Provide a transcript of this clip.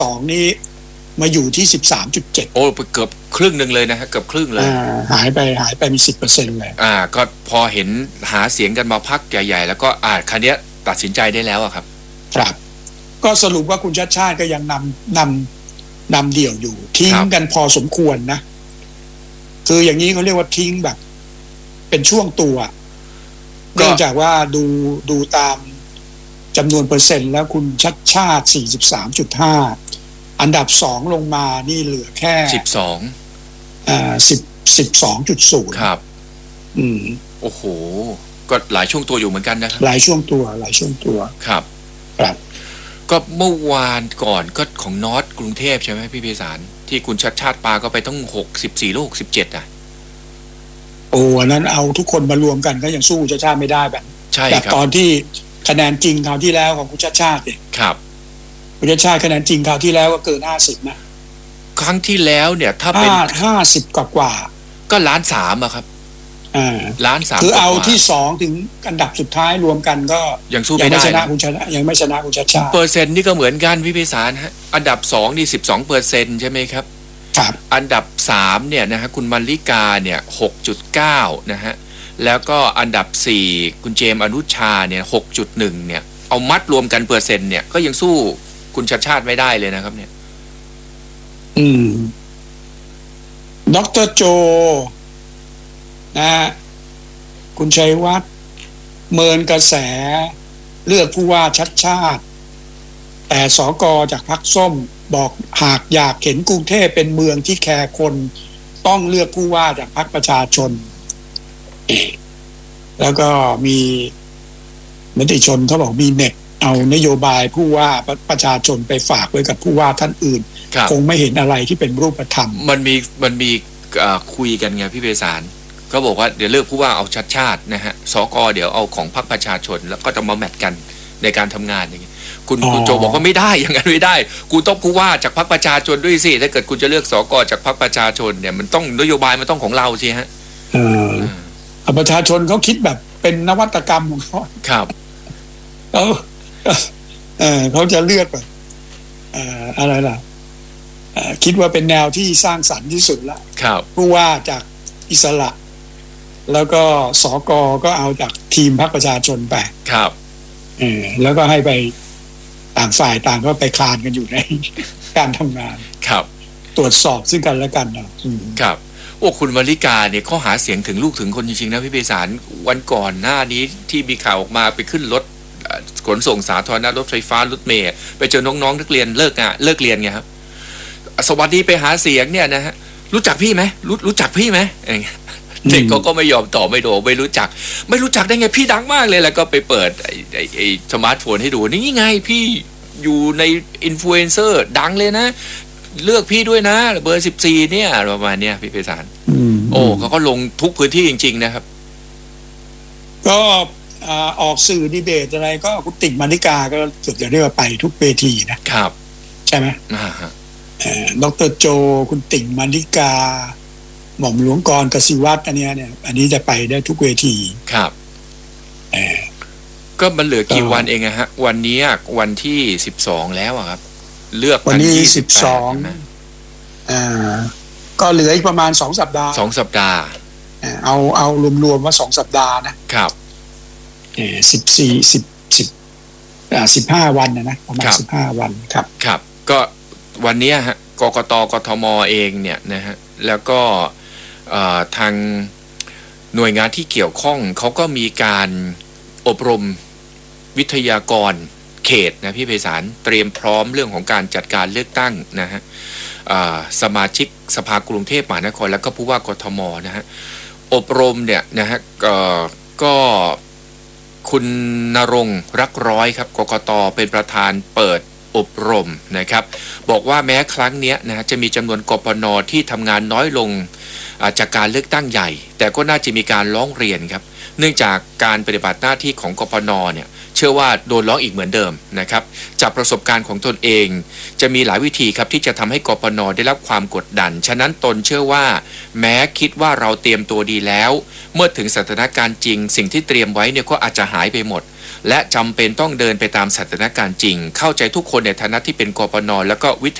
2นี้มาอยู่ที่ 13.7 โอ้เกือบครึ่งนึงเลยนะฮะเกือบครึ่งเลยหายไปมี 10% เลยก็พอเห็นหาเสียงกันมาพักใหญ่ๆแล้วก็ครั้งนี้ตัดสินใจได้แล้วครับครับก็สรุปว่าคุณชาติชาติก็ยังนำเดี่ยวอยู่ทิ้งกันพอสมควรนะคืออย่างนี้เขาเรียกว่าทิ้งแบบเป็นช่วงตัวเนื่องจากว่าดูตามจำนวนเปอร์เซ็นต์แล้วคุณชัดชาติ 43.5 อันดับ2ลงมานี่เหลือแค่12.0 ครับโอ้โหก็หลายช่วงตัวอยู่เหมือนกันนะครับหลายช่วงตัวครับก็เมื่อวานก่อนก็ของนอร์ทกรุงเทพใช่ไหมพี่เพศารที่คุณชัดชาติปาก็ไปต้อง64 ลูก 17 โอ้อันนั้นเอาทุกคนมารวมกันก็ยังสู้ชัดชาติไม่ได้แบบใช่ครับตอนที่คะแนนจริงคราวที่แล้วของคุณชัดชาติเนี่ยครับคุณชัดชาติคะแนนจริงคราวที่แล้วก็เกิน50นะครั้งที่แล้วเนี่ยถ้าเป็น 50กว่าก็1.3 ล้านอะครับ1.3 ล้านคือเอาที่2ถึงอันดับสุดท้ายรวมกันก็ยังสู้ไม่ได้ยังไม่ชนะคุณชัดชาติเปอร์เซ็นต์นี่ก็เหมือนกันพี่เพศารฮะอันดับ2นี่ 12% ใช่ไหมครับอันดับ3เนี่ยนะฮะคุณมาริกาเนี่ย 6.9 นะฮะแล้วก็อันดับ4คุณเจมส์อนุชาเนี่ย 6.1 เนี่ยเอามัดรวมกันเปอร์เซ็นต์เนี่ยก็ยังสู้คุณชัดชาติไม่ได้เลยนะครับเนี่ยดร.โจนะคุณชัยวัฒน์เมินกระแสเลือกผู้ว่าชัดชาติแต่สก.จากพรรคส้มบอกหากอยากเห็นกรุงเทพเป็นเมืองที่แคร์คนต้องเลือกผู้ว่าจากพรรคประชาชนแล้วก็มีมติชนเขาบอกมีเน็ตเอานโยบายผู้ว่าประชาชนไปฝากไว้กับผู้ว่าท่านอื่นคงไม่เห็นอะไรที่เป็นรูปธรรมมันมีคุยกันไงพี่เพศารเขาบอกว่าเดี๋ยวเลือกผู้ว่าเอาชัดชาตินะฮะสก.เดี๋ยวเอาของพรรคประชาชนแล้วก็จะมาแมทกันในการทำงานอย่างนี้คุณโจบอกว่าไม่ได้อย่างนั้นไม่ได้กูต้องผู้ว่าจากพรรคประชาชนด้วยสิถ้าเกิดคุณจะเลือกสก.จากพรรคประชาชนเนี่ยมันต้องนโยบายมันต้องของเราสิฮะประชาชนเขาคิดแบบเป็นนวัตกรรมของเขาครับเขาจะเลือกแบบอะไรล่ะคิดว่าเป็นแนวที่สร้างสรรค์ที่สุดละผู้ว่าจากอิสระแล้วก็สก.ก็เอาจากทีมพรรคประชาชนไปครับแล้วก็ให้ไปต่างฝ่ายต่างก็ไปคลานกันอยู่ในการทำงานครับตรวจสอบซึ่งกันและกันนะครับโอ้คุณมาริกาเนี่ยเขาหาเสียงถึงลูกถึงคนจริงๆนะพี่เพศารวันก่อนหน้านี้ที่มีข่าวออกมาไปขึ้นรถขนส่งสาธารณะรถไฟฟ้ารถเมล์ไปเจอน้องๆนักเรียนเลิกเรียนไงครับสวัสดีไปหาเสียงเนี่ยนะฮะรู้จักพี่ไหมรู้จักพี่ไหมเด็กเขาก็ไม่ยอมตอบไม่รู้จักได้ไงพี่ดังมากเลยแล้วก็ไปเปิดไอ้สมาร์ทโฟนให้ดูนี่ไงพี่อยู่ในอินฟลูเอนเซอร์ดังเลยนะเลือกพี่ด้วยนะเบอร์14เนี่ยประมาณเนี้ยพี่เพศารโอ้เขาก็ลงทุกพื้นที่จริงๆนะครับก็ออกสื่อดีเบตอะไรก็คุณติ่งมาริกาก็สุดจะเรียกว่าไปทุกเวทีนะครับใช่ไหมดร.โจคุณติ่งมาริกาหม่อมหลวงกรกสิวัฒน์อันนี้จะไปได้ทุกเวทีครับก็มันเหลือกี่วันเองฮะวันนี้วันที่12แล้วครับเลือกวันที่12ก็เหลืออีกประมาณ2 สัปดาห์เอารวมๆว่า2 สัปดาห์นะครับ 15 วันนะประมาณ15 วันครับก็วันนี้ฮะกกต.กทม.เองเนี่ยนะฮะแล้วก็ทางหน่วยงานที่เกี่ยวข้องเขาก็มีการอบรมวิทยากรเขตนะพี่ไพศาลเตรียมพร้อมเรื่องของการจัดการเลือกตั้งนะฮะสมาชิกสภากรุงเทพมหานครแล้วก็ผู้ว่ากทม.นะฮะอบรมเนี่ยนะฮะก็คุณณรงค์รักร้อยครับกกต.เป็นประธานเปิดอบรมนะครับบอกว่าแม้ครั้งนี้นะจะมีจำนวนกปน.ที่ทำงานน้อยลงจากการเลือกตั้งใหญ่แต่ก็น่าจะมีการร้องเรียนครับเนื่องจากการปฏิบัติหน้าที่ของกปน.เนี่ยเชื่อว่าโดนร้องอีกเหมือนเดิมนะครับจากประสบการณ์ของตนเองจะมีหลายวิธีครับที่จะทำให้กปน.ได้รับความกดดันฉะนั้นตนเชื่อว่าแม้คิดว่าเราเตรียมตัวดีแล้วเมื่อถึงสถานการณ์จริงสิ่งที่เตรียมไว้เนี่ยก็อาจจะหายไปหมดและจำเป็นต้องเดินไปตามสถานการณ์จริงเข้าใจทุกคนในฐานะที่เป็นกปนแล้วก็วิท